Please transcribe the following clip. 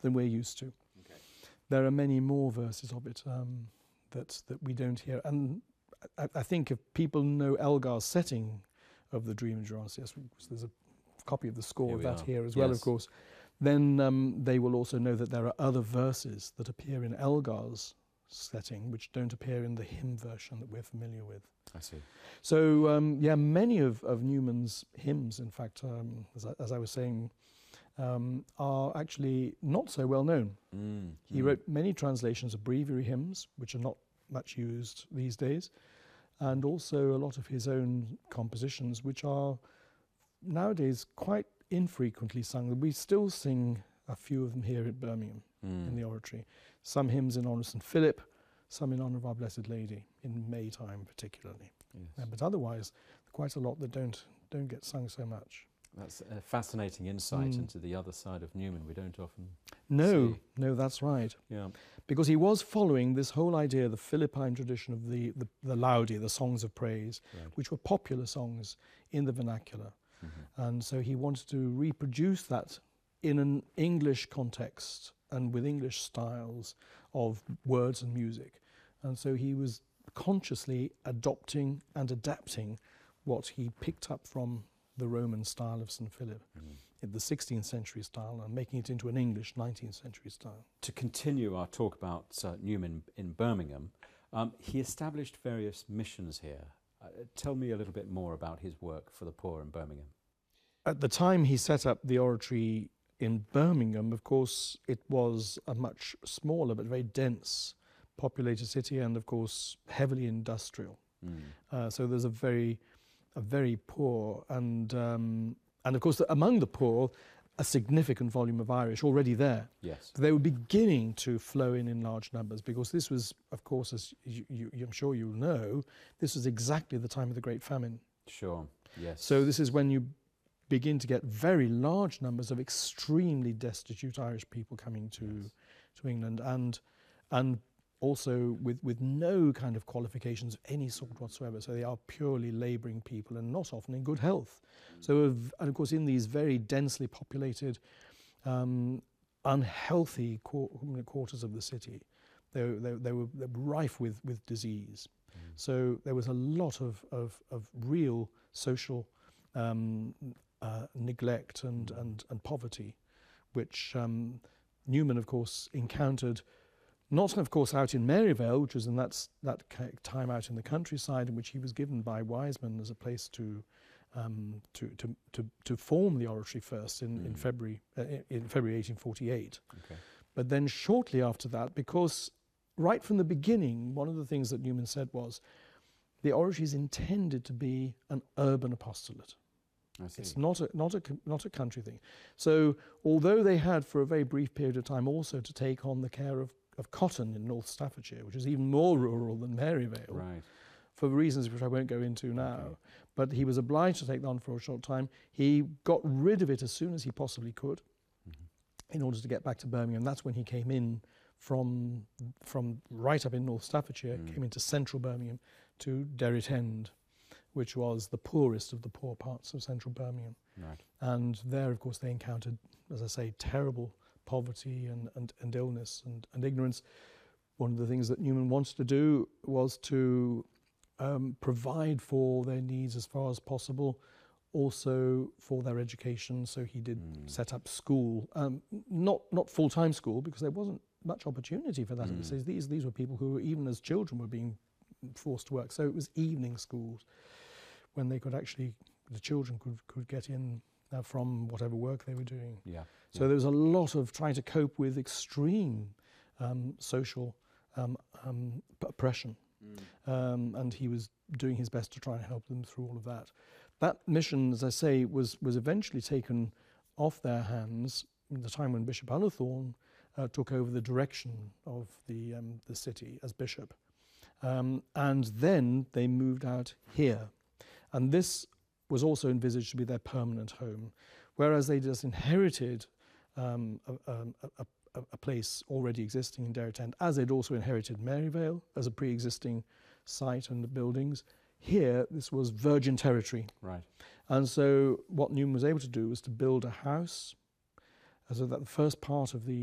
than we're used to. Okay. There are many more verses of it that we don't hear. And I think if people know Elgar's setting of the Dream of Gerontius, there's a copy of the score of that here as well, of course, then they will also know that there are other verses that appear in Elgar's setting which don't appear in the hymn version that we're familiar with. I see. So, many of Newman's hymns, in fact, as I was saying, are actually not so well known. He wrote many translations of breviary hymns, which are not much used these days, and also a lot of his own compositions, which are nowadays quite infrequently sung. We still sing a few of them here at Birmingham in the Oratory. Some hymns in honour of St. Philip, some in honour of Our Blessed Lady, in May time particularly. Yes. But otherwise, quite a lot that don't get sung so much. That's a fascinating insight into the other side of Newman. We don't often No, see. no, that's right. Yeah. Because he was following this whole idea, the Philippine tradition of the Laudi, the songs of praise, which were popular songs in the vernacular. And so he wanted to reproduce that in an English context and with English styles of words and music. And so he was consciously adopting and adapting what he picked up from the Roman style of St. Philip, in the 16th century style, and making it into an English 19th century style. To continue our talk about Newman in Birmingham, he established various missions here. Tell me a little bit more about his work for the poor in Birmingham. At the time he set up the oratory in Birmingham, of course, it was a much smaller but very dense populated city, and of course heavily industrial. So there's a very poor and of course among the poor a significant volume of Irish already there. Yes. They were beginning to flow in large numbers, because this was, of course, as I'm sure you'll know, this was exactly the time of the Great Famine. Sure, yes. So this is when you begin to get very large numbers of extremely destitute Irish people coming to England, and also with no kind of qualifications of any sort whatsoever. So they are purely labouring people and not often in good health. So, and of course, in these very densely populated, unhealthy quarters of the city, they were rife with disease. So there was a lot of real social neglect and poverty, which Newman, of course, encountered. Not, of course, out in Maryvale, which was in that time out in the countryside, in which he was given by Wiseman as a place to form the oratory first in February 1848. Okay. But then shortly after that, because right from the beginning, one of the things that Newman said was, the oratory is intended to be an urban apostolate. I see. It's not a country thing. So although they had for a very brief period of time also to take on the care of Cotton in North Staffordshire, which is even more rural than Maryvale, Right. for reasons which I won't go into now. Okay. But he was obliged to take that on for a short time. He got rid of it as soon as he possibly could in order to get back to Birmingham. That's when he came in from right up in North Staffordshire, came into central Birmingham to Derrit End, which was the poorest of the poor parts of central Birmingham. Right. And there, of course, they encountered, as I say, terrible poverty and illness and ignorance. One of the things that Newman wanted to do was to provide for their needs as far as possible, also for their education. So he did set up school, not full-time school, because there wasn't much opportunity for that at the stage. These were people who, even as children, were being forced to work. So it was evening schools when they could actually, the children could get in from whatever work they were doing. Yeah. So there was a lot of trying to cope with extreme social oppression. And he was doing his best to try and help them through all of that. That mission, as I say, was eventually taken off their hands in the time when Bishop Ullathorne took over the direction of the city as bishop. And then they moved out here. And this was also envisaged to be their permanent home, whereas they just inherited a place already existing in Derrit End, as they'd also inherited Maryvale as a pre-existing site and the buildings. Here, this was virgin territory. Right. And so what Newman was able to do was to build a house, so that the first part of the